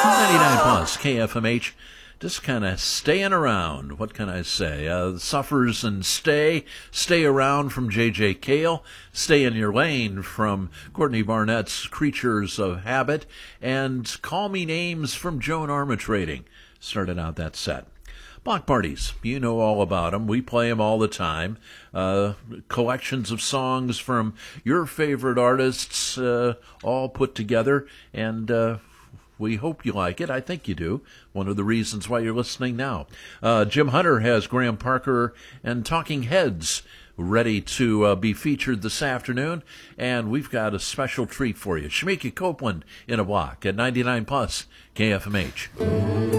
99 plus KFMH, just kind of staying around. What can I say? Suffers and Stay around from J.J. Cale, Stay in Your Lane from Courtney Barnett's Creatures of Habit, and Call Me Names from Joan Armatrading started out that set. Block parties, you know all about them. We play them all the time. Collections of songs from your favorite artists all put together, and we hope you like it. I think you do. One of the reasons why you're listening now. Jim Hunter has Graham Parker and Talking Heads ready to be featured this afternoon, and we've got a special treat for you. Shemekia Copeland in a block at 99 plus KFMH.